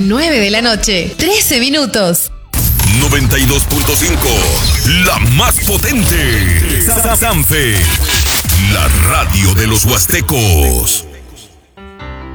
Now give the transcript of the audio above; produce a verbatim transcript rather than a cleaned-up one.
nueve de la noche, trece minutos. noventa y dos punto cinco, la más potente. Sanfe, la radio de los huastecos.